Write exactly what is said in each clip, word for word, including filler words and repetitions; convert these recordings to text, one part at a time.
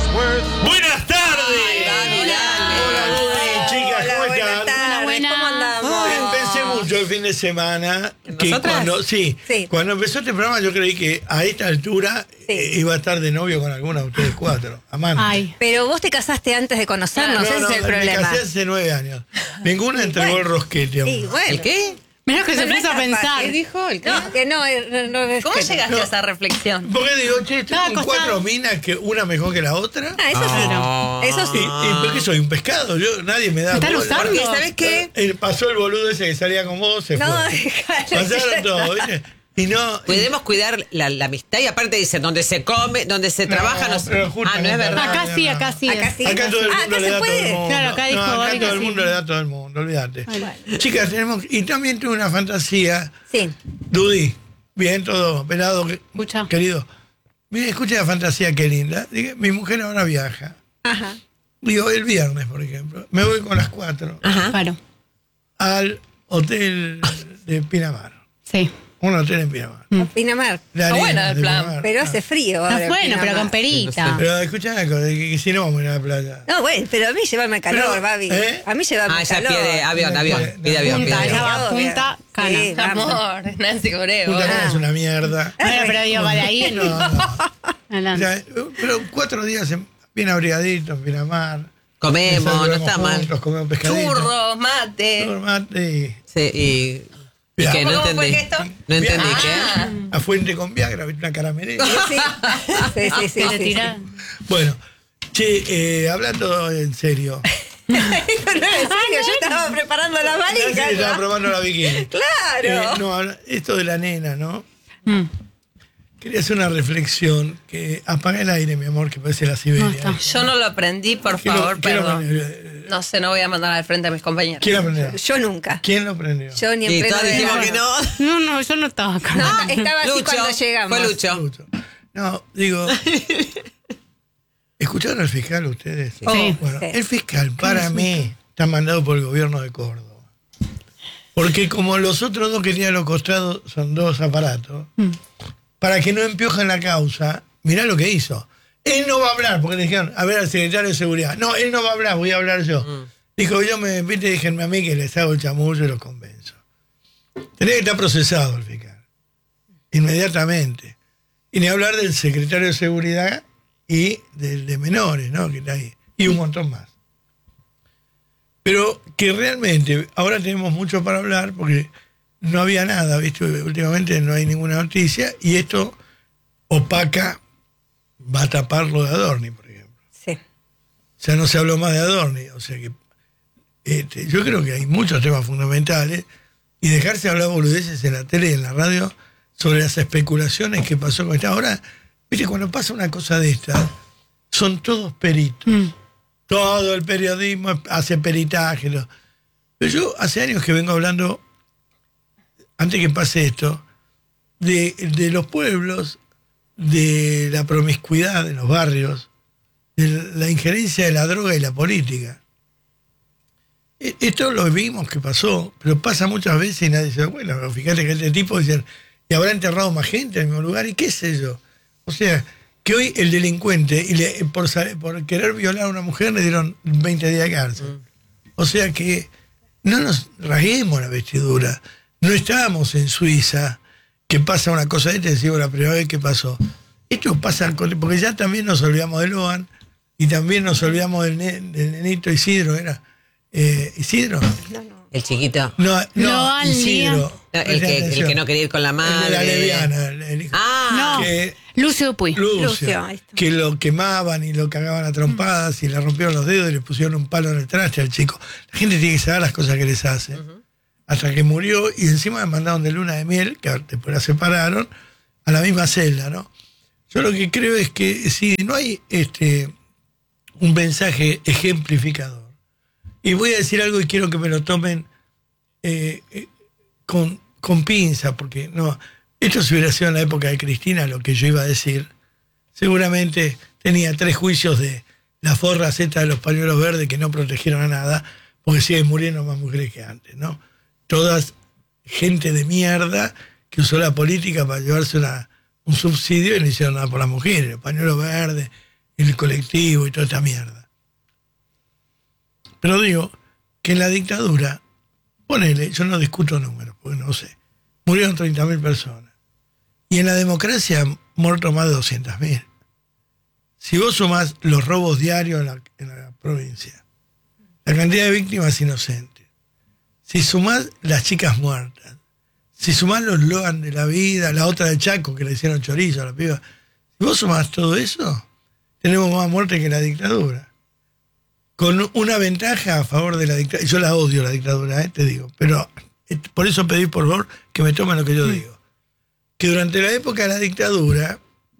Buenas tardes. Hola, Hola, chicas, ¿cómo buenas están? tardes. Buenas. ¿Cómo andamos? Eh, Pensé mucho el fin de semana que ¿Nosotras? cuando, sí, Sí. cuando empezó este programa yo creí que a esta altura Sí. eh, iba a estar de novio con alguna de ustedes cuatro, amante. Ay. Pero vos te casaste antes de conocernos, ese es el me problema. casé hace nueve años. Ninguna entregó el rosquete. Sí, bueno. ¿El qué? Menos que se No puso a es capaz. pensar. ¿Qué dijo? ¿El qué? No, que no, eh, no, no es ¿Cómo que- llegaste No. a esa reflexión? Porque digo, che, estoy No, con costado. cuatro minas, que una mejor que la otra. Ah, eso sí. Ah. Eso Y, sí. y ¿por qué soy un pescado? Yo, nadie me da ¿Me están bola. usando? Porque, ¿sabes qué? Eh, pasó el boludo ese que salía con vos, se No, fue. déjalo, Pasaron ya todo, está. ¿viste? Y no. Podemos cuidar la, la amistad y aparte dicen, donde se come, donde se No, trabaja, no se... pero justo Ah, no es no, verdad. no. Acá sí, acá sí. Acá sí. Acá todo el Ah, mundo acá le se da a todo el puede. mundo. Claro, acá dijo no, acá Bobby todo que el sí. mundo le da a todo el mundo, olvídate. Bueno. Chicas, tenemos. Y también tuve una fantasía. Sí. Dudy, bien todo, pelado, que- Escucha. querido. Mire, escucha la fantasía, qué linda. Dije, mi mujer ahora viaja. Ajá. Digo, el viernes, por ejemplo. Me voy con las cuatro Ajá. Claro. al hotel de Pinamar. Sí. Un hotel en Pinamar. Pinamar. La Está arena bueno el de plan. Pinamar. Pero hace frío. Está ahora en bueno, Pinamar. pero con perita. Pero escuchá una cosa, que, que si no vamos a ir a la playa. No, bueno, pero a mí llevarme al calor, Pero, Babi. ¿eh? A mí llevarme Ah, al ya calor. pide avión, avión. Pide avión, pide Punta, avión. ya va, Obvio. punta, cana. Sí, vamos. Amor, Nancy Coreo. Punta Cana Ah. es una mierda. Bueno, pero digo, vale ahí. No, no. O Adelante. sea, pero cuatro días en- bien abrigaditos en Pinamar. Comemos, no Desayunamos está mal. juntos, comemos pescadito. Churros, mate. Churros, mate y Sí, y... ¿Y Ya. qué? No ¿Cómo fue entendí. esto? No entendí, Ah. ¿qué? a fuente con Viagra, ¿viste? Una caramelera. Sí, sí, sí, sí, Que le sí. tira- Bueno, che, eh, hablando en serio. No, en serio, yo estaba preparando las Nancy valijas. estaba ¿no? probando la bikini. Claro. Eh, no, habla- esto de la nena, ¿no? Mm. Quería hacer una reflexión que apaga el aire, mi amor, que parece la No Siberia. está. Yo no lo aprendí, por ¿Quién lo- favor, quién lo perdón. aprendió? No sé, no voy a mandar al frente a mis compañeros. ¿Quién lo aprendió? Yo nunca. ¿Quién lo aprendió? Yo ni en Y pleno todos dijimos verano. que no. No, no, yo no estaba acá. No, estaba así Lucho, cuando llegamos. fue Lucho. Lucho. No, digo. ¿Escucharon al fiscal ustedes? Sí. Bueno, Sí. el fiscal, para mí, está mandado por el gobierno de Córdoba. Porque como los otros dos que tienen a los costados son dos aparatos, para que no empiojen la causa, mirá lo que hizo. Él no va a hablar, porque le dijeron, a ver al secretario de seguridad. No, él no va a hablar, voy a hablar yo. Dijo, yo me, viste, déjenme a mí que les hago el chamullo y los convenzo. Tenía que estar procesado el fiscal. Inmediatamente. Y ni hablar del secretario de seguridad y del de menores, ¿no? Que está ahí. Y un montón más. Pero que realmente ahora tenemos mucho para hablar porque no había nada, ¿viste? Últimamente no hay ninguna noticia y esto opaca, va a tapar lo de Adorni, por ejemplo. Sí. O sea, no se habló más de Adorni. O sea que este, yo creo que hay muchos temas fundamentales y dejarse hablar boludeces en la tele y en la radio sobre las especulaciones que pasó con esta. Ahora, viste, cuando pasa una cosa de esta, son todos peritos. Mm. Todo el periodismo hace peritaje. ¿No? Pero yo hace años que vengo hablando, antes que pase esto, de, de los pueblos, de la promiscuidad en los barrios, de la injerencia de la droga y la política. E- Esto lo vimos que pasó, pero pasa muchas veces y nadie se da cuenta. Pero fíjate que este tipo dicen, y habrá enterrado más gente en el mismo lugar, y qué sé yo. O sea, que hoy el delincuente, y le, por, sa- por querer violar a una mujer, le dieron veinte días de cárcel. O sea que no nos rasguemos la vestidura. No estábamos en Suiza, que pasa una cosa de esta y decimos la primera vez que pasó. Esto pasa, con- porque ya también nos olvidamos de Loan, y también nos olvidamos del, ne- del nenito Isidro, ¿era? Eh, ¿Isidro? El chiquito. No, no, Loan, Isidro. No, el, Presta que, el atención. que no quería ir con la El de madre. la leviana, el, el hijo. Ah, No. Que- Lucio Puy. Lucio, Lucio, ahí está. que lo quemaban y lo cagaban a trompadas y le rompieron los dedos y le pusieron un palo en el traste al chico. La gente tiene que saber las cosas que les hacen. Hasta que murió y encima me mandaron de luna de miel, que después la separaron, a la misma celda, ¿no? Yo lo que creo es que si no hay este un mensaje ejemplificador, y voy a decir algo y quiero que me lo tomen eh, eh, con, con pinza, porque no, esto si hubiera sido en la época de Cristina lo que yo iba a decir, seguramente tenía tres juicios de las forras estas de los pañuelos verdes que no protegieron a nada, porque siguen muriendo más mujeres que antes, ¿no? Todas gente de mierda que usó la política para llevarse una, un subsidio y no hicieron nada por las mujeres, el pañuelo verde, el colectivo y toda esta mierda. Pero digo que en la dictadura, ponele, yo no discuto números, porque no sé, murieron treinta mil personas. Y en la democracia han muerto más de doscientas mil. Si vos sumás los robos diarios en la, en la provincia, la cantidad de víctimas inocentes, si sumás las chicas muertas, si sumás los Logan de la vida, la otra de Chaco que le hicieron chorizo a la piba, si vos sumás todo eso, tenemos más muerte que la dictadura. Con una ventaja a favor de la dictadura. Yo la odio, la dictadura, ¿eh? Te digo. Pero eh, por eso pedí, por favor, que me tomen lo que yo digo. Que durante la época de la dictadura,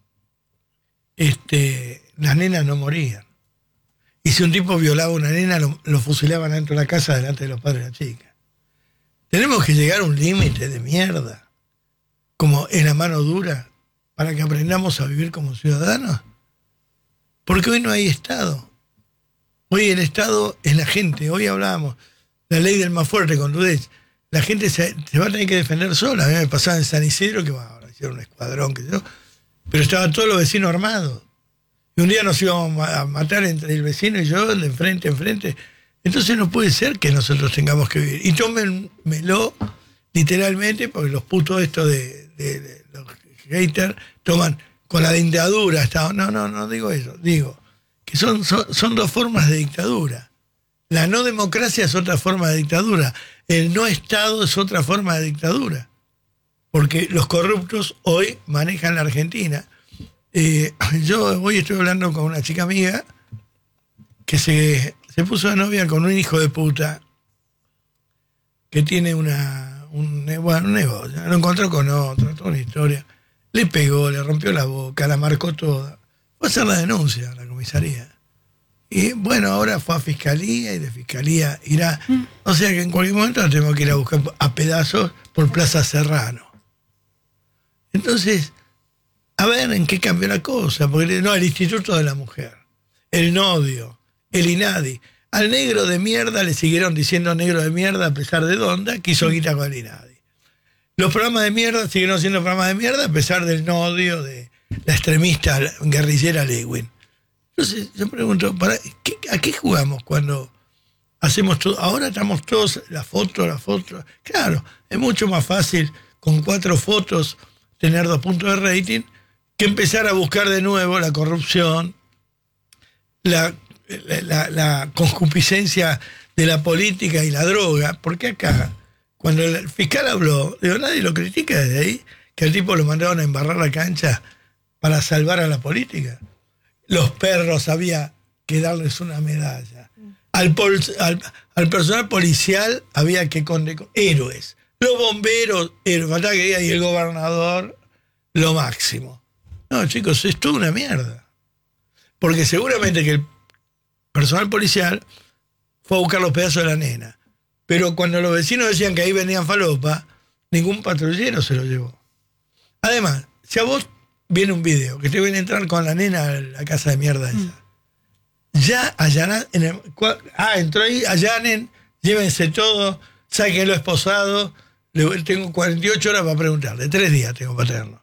este, las nenas no morían. Y si un tipo violaba a una nena, lo, lo fusilaban dentro de la casa delante de los padres de la chica. Tenemos que llegar a un límite de mierda, como en la mano dura, para que aprendamos a vivir como ciudadanos. Porque hoy no hay Estado. Hoy el Estado es la gente. Hoy hablábamos, la ley del más fuerte con Rudez. La gente se, se va a tener que defender sola. A mí me pasaba en San Isidro, que bueno, ahora hicieron un escuadrón, que yo, pero estaban todos los vecinos armados. Y un día nos íbamos a matar entre el vecino y yo, de enfrente, enfrente. Entonces no puede ser que nosotros tengamos que vivir. Y tómenmelo literalmente, porque los putos estos de, de, de los haters toman con la dictadura. Está, no, no, no digo eso. Digo que son, son, son dos formas de dictadura. La no democracia es otra forma de dictadura. El no Estado es otra forma de dictadura. Porque los corruptos hoy manejan la Argentina. Eh, yo hoy estoy hablando con una chica amiga que se, se puso de novia con un hijo de puta que tiene una, un, bueno, un negocio. Lo encontró con otro, toda una historia. Le pegó, le rompió la boca, la marcó toda. Fue a hacer la denuncia a la comisaría. Y bueno, ahora fue a fiscalía y de fiscalía irá. O sea que en cualquier momento la tenemos que ir a buscar a pedazos por Plaza Serrano. Entonces, a ver en qué cambió la cosa. Porque no, el Instituto de la Mujer, el Nodio, el INADI. Al negro de mierda le siguieron diciendo negro de mierda a pesar de Donda, que hizo guita con el INADI. Los programas de mierda siguieron siendo programas de mierda a pesar del Nodio de la extremista guerrillera Lewin. Entonces, yo pregunto, ¿para qué, ¿a qué jugamos cuando hacemos todo? Ahora estamos todos, la foto, la foto. Claro, es mucho más fácil con cuatro fotos tener dos puntos de rating que empezar a buscar de nuevo la corrupción, la, la, la, la concupiscencia de la política y la droga. Porque acá, cuando el fiscal habló, digo, nadie lo critica desde ahí, que el tipo lo mandaron a embarrar la cancha para salvar a la política. Los perros había que darles una medalla. Al, pol, al, al personal policial había que condecorar. Héroes. Los bomberos, el Bataque y el gobernador, lo máximo. No, chicos, es toda una mierda. Porque seguramente que el personal policial fue a buscar los pedazos de la nena. Pero cuando los vecinos decían que ahí venían falopa, ningún patrullero se lo llevó. Además, si a vos viene un video que te viene a entrar con la nena a la casa de mierda esa. Mm. Ya allanan, en el, ah, entró ahí, allanen, llévense todo, sáquenlo esposado. Le, tengo cuarenta y ocho horas para preguntarle, tres días tengo para tenerlo.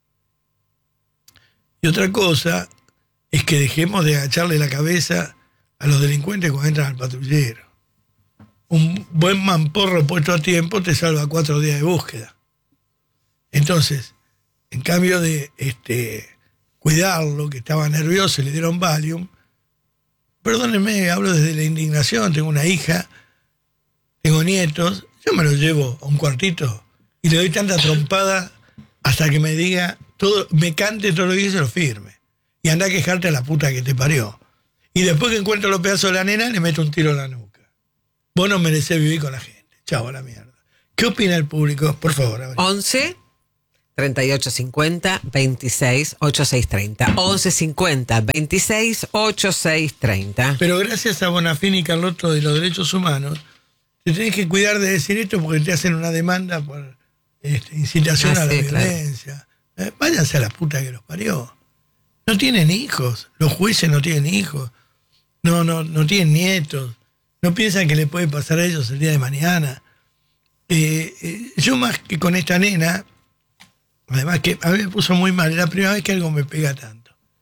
Y otra cosa es que dejemos de agacharle la cabeza a los delincuentes cuando entran al patrullero. Un buen mamporro puesto a tiempo te salva cuatro días de búsqueda. Entonces, en cambio de este, cuidarlo, que estaba nervioso y le dieron Valium, perdónenme, hablo desde la indignación, tengo una hija, tengo nietos, yo me los llevo a un cuartito y le doy tanta trompada hasta que me diga, todo, me cante todo lo que se lo firme. Y anda a quejarte a la puta que te parió. Y después que encuentro los pedazos de la nena, le meto un tiro en la nuca. Vos no merecés vivir con la gente. Chau a la mierda. ¿Qué opina el público? Por favor, a ver. once treinta y ocho cincuenta veintiséis ochenta y seis treinta. once cincuenta veintiséis ochenta y seis treinta. Pero gracias a Bonafini y Carlotto de los derechos humanos, te tenés que cuidar de decir esto porque te hacen una demanda por este, incitación ah, a la sí, violencia. Claro. Eh, váyanse a la puta que los parió. No tienen hijos. Los jueces no tienen hijos. No, no, no tienen nietos. No piensan que le puede pasar a ellos el día de mañana. Eh, eh, yo más que con esta nena, además que a mí me puso muy mal, es la primera vez que algo me pega tanto.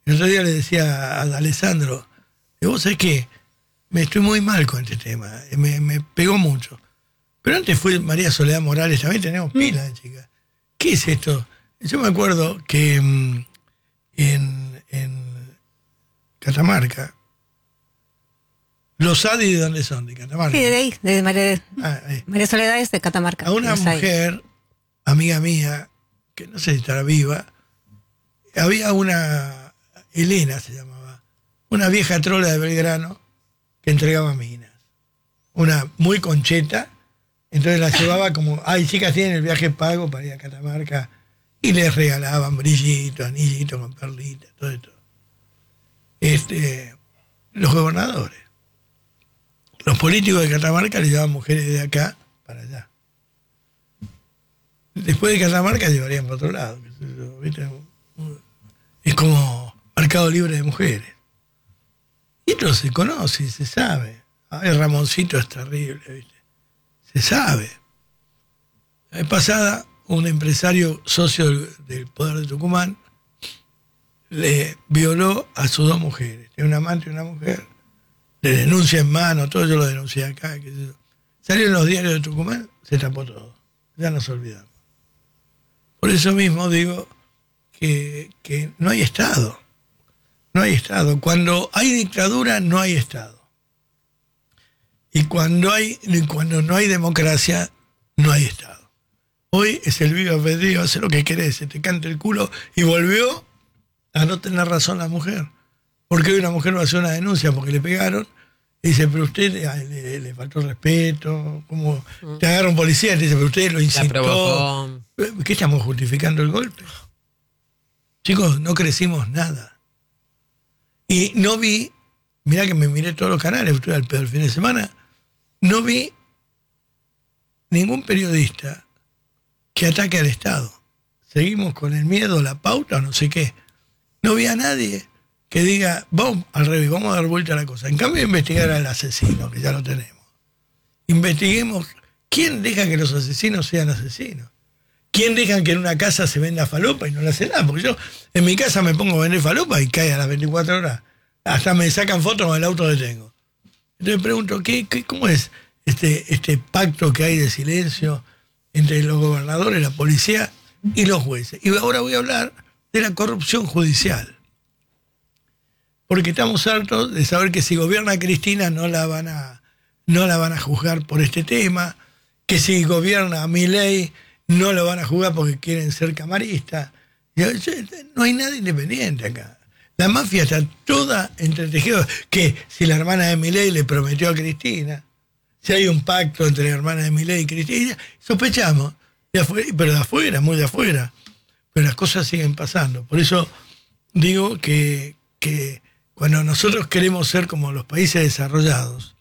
El otro día le decía a Alessandro, vos sabés que me estoy muy mal con este tema, me, me pegó mucho. Pero antes fue María Soledad Morales, también tenemos pila de chicas. ¿Qué es esto? Yo me acuerdo que mm, en, en Catamarca, los A D I, ¿de dónde son? ¿De Catamarca? Sí, de ahí, de María, Ah, ahí. María Soledad es de Catamarca. A una Los hay. mujer, amiga mía, que no sé si estará viva, había una, Elena se llamaba, una vieja trola de Belgrano que entregaba minas. Una muy concheta, entonces la llevaba como, ay, chicas tienen el viaje pago para ir a Catamarca, y les regalaban brillitos, anillitos con perlitas, todo esto. Este, los gobernadores, los políticos de Catamarca le llevaban mujeres de acá para allá. Después de Catamarca llevarían para otro lado. ¿Viste? Es como mercado libre de mujeres. Y esto se conoce, se sabe. Ay, Ramoncito es terrible, ¿viste? Se sabe. La vez pasada, un empresario socio del, del Poder de Tucumán le violó a sus dos mujeres. Tiene un amante y una mujer. Le denuncia en mano, todo yo lo denuncié acá. Que yo. Salió en los diarios de Tucumán, se tapó todo. Ya nos olvidamos. Por eso mismo digo que, que no hay Estado. No hay Estado. Cuando hay dictadura, no hay Estado. Y cuando, hay, cuando no hay democracia, no hay Estado. Hoy es el vivo albedrío, hace lo que querés, se te canta el culo, y volvió a no tener razón la mujer. Porque hoy una mujer va a hacer una denuncia porque le pegaron, y dice, pero usted ay, le, le faltó respeto, como te agarra un policía y te dice, pero usted lo La incitó. provocó. ¿Qué estamos justificando el golpe? Chicos, no crecimos nada. Y no vi, mirá que me miré todos los canales, estuve al pedo el fin de semana, no vi ningún periodista que ataque al Estado. Seguimos con el miedo, la pauta o no sé qué. No vi a nadie que diga, vamos al revés, vamos a dar vuelta a la cosa. En cambio, investigar al asesino, que ya lo tenemos. Investiguemos quién deja que los asesinos sean asesinos. ¿Quién deja que en una casa se venda falopa y no le hace nada? Porque yo en mi casa me pongo a vender falopa y cae a las veinticuatro horas. Hasta me sacan fotos con el auto que tengo. Entonces pregunto, ¿qué, qué, ¿cómo es este, este pacto que hay de silencio entre los gobernadores, la policía y los jueces? Y ahora voy a hablar de la corrupción judicial. Porque estamos hartos de saber que si gobierna Cristina no la van a, no la van a juzgar por este tema, que si gobierna Milei no lo van a juzgar porque quieren ser camaristas. No hay nada independiente acá. La mafia está toda entretejida. Que si la hermana de Milei le prometió a Cristina, si hay un pacto entre la hermana de Milei y Cristina, sospechamos, de afuera, pero de afuera, muy de afuera. Pero las cosas siguen pasando. Por eso digo que, que cuando nosotros queremos ser como los países desarrollados,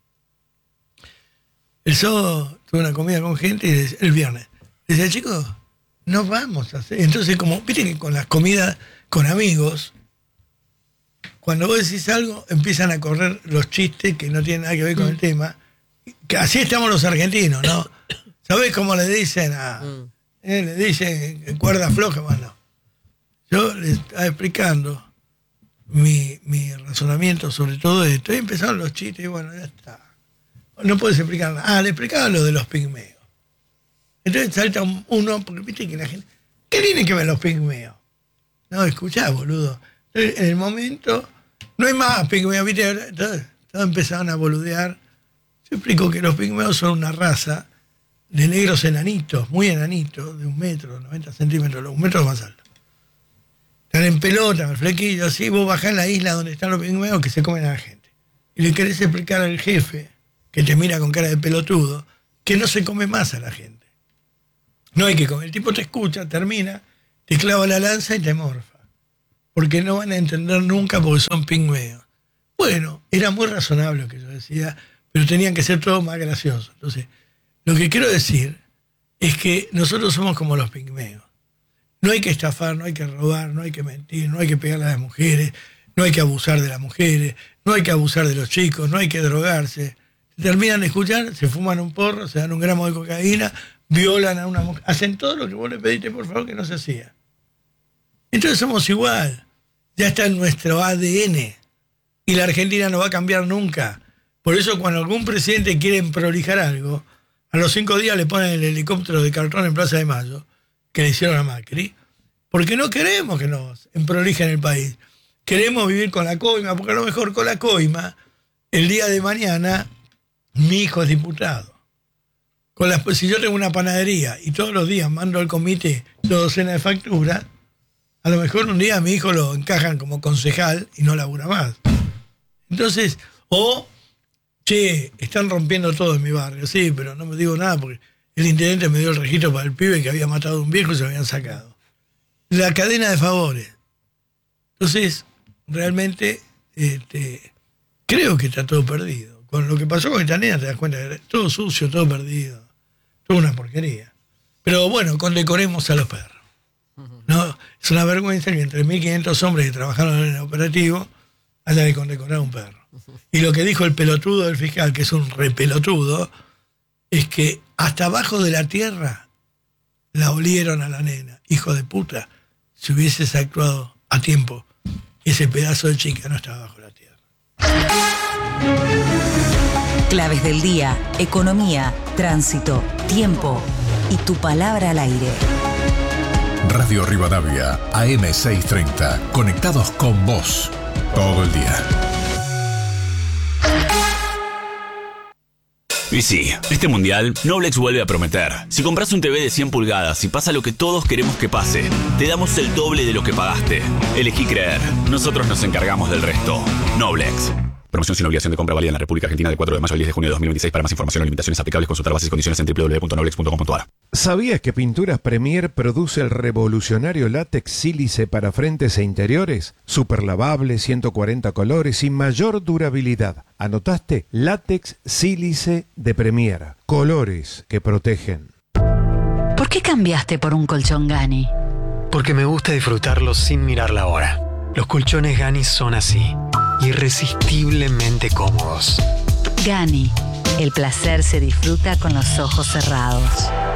el sábado tuve una comida con gente y el viernes decía, chicos, no vamos a hacer. Entonces, como, viste que con las comidas con amigos, cuando vos decís algo, empiezan a correr los chistes que no tienen nada que ver con el tema. Que así estamos los argentinos, ¿no? ¿Sabés cómo le dicen a. Eh, le dicen cuerda floja? Bueno, yo les estaba explicando mi, mi razonamiento sobre todo esto. Y empezaron los chistes y bueno, ya está. No puedes explicar nada. Ah, le explicaba lo de los pigmeos. Entonces salta uno, porque viste que la gente. ¿Qué tiene que ver los pigmeos? No, escuchá, boludo. En el momento, no hay más pigmeos, viste. Todos, todos empezaron a boludear. Yo explico que los pigmeos son una raza de negros enanitos, muy enanitos, de un metro, noventa centímetros, un metro más alto. Están en pelota, en el flequillo, así. Vos bajás en la isla donde están los pigmeos que se comen a la gente. Y le querés explicar al jefe, que te mira con cara de pelotudo, que no se come más a la gente. No hay que comer. El tipo te escucha, termina, te clava la lanza y te morfa. Porque no van a entender nunca porque son pigmeos. Bueno, era muy razonable lo que yo decía, pero tenían que ser todos más graciosos. Entonces, lo que quiero decir es que nosotros somos como los pigmeos. No hay que estafar, no hay que robar, no hay que mentir, no hay que pegarle a las mujeres, no hay que abusar de las mujeres, no hay que abusar de los chicos, no hay que drogarse. Terminan de escuchar, se fuman un porro, se dan un gramo de cocaína, violan a una mujer, hacen todo lo que vos le pediste, por favor, que no se hacía. Entonces somos igual. ya está en nuestro A D N. Y la Argentina no va a cambiar nunca. Por eso cuando algún presidente quiere prolijar algo, a los cinco días le ponen el helicóptero de cartón en Plaza de Mayo, que le hicieron a Macri, porque no queremos que nos prolijen el país. Queremos vivir con la coima, porque a lo mejor con la coima, el día de mañana, mi hijo es diputado. Con las, si yo tengo una panadería y todos los días mando al comité dos docenas de facturas, a lo mejor un día a mi hijo lo encajan como concejal y no labura más. Entonces, o, che, están rompiendo todo en mi barrio. Sí, pero no me digo nada porque el intendente me dio el registro para el pibe que había matado a un viejo y se lo habían sacado. La cadena de favores. Entonces, realmente, este, creo que está todo perdido. Con lo que pasó con esta nena te das cuenta que todo sucio, todo perdido. Toda una porquería. Pero bueno, condecoremos a los perros. ¿No? Es una vergüenza que entre mil quinientos hombres que trabajaron en el operativo haya de condecorar a un perro. Y lo que dijo el pelotudo del fiscal, que es un repelotudo, es que hasta abajo de la tierra la olieron a la nena. Hijo de puta, si hubieses actuado a tiempo, ese pedazo de chica no estaba bajo la tierra. Claves del día, economía, tránsito, tiempo y tu palabra al aire. Radio Rivadavia, A M seiscientos treinta, conectados con vos todo el día. Y sí, este mundial, Noblex vuelve a prometer. Si compras un T V de cien pulgadas y pasa lo que todos queremos que pase, te damos el doble de lo que pagaste. Elegí creer. Nosotros nos encargamos del resto. Noblex. Promoción sin obligación de compra válida en la República Argentina del cuatro de mayo al diez de junio de dos mil veintiséis. Para más información o limitaciones aplicables, consultar bases y condiciones en doble u doble u doble u punto noblex punto com punto a r. ¿Sabías que Pinturas Premier produce el revolucionario látex sílice para frentes e interiores? Super lavable, ciento cuarenta colores y mayor durabilidad. ¿Anotaste? Látex sílice de Premier. Colores que protegen. ¿Por qué cambiaste por un colchón Gani? Porque me gusta disfrutarlo sin mirar la hora. Los colchones Gani son así, irresistiblemente cómodos. Gani, el placer se disfruta con los ojos cerrados.